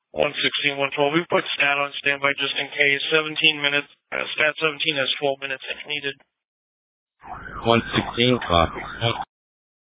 116, 112. We put Stat on standby just in case. 17 minutes. Stat 17 has 12 minutes if needed. 116, copy.